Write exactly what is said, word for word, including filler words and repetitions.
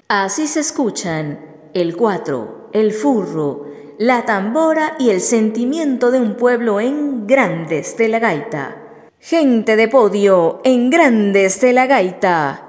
Así se escuchan el cuatro, el furro, la tambora y el sentimiento de un pueblo en Grandes de la Gaita. Gente de podio en Grandes de la Gaita.